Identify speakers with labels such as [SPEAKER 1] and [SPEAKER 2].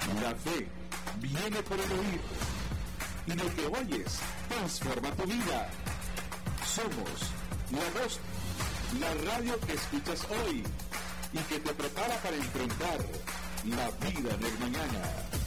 [SPEAKER 1] La fe viene por el oír, y lo que oyes transforma tu vida. Somos La Voz, la radio que escuchas hoy y que te prepara para enfrentar la vida del mañana.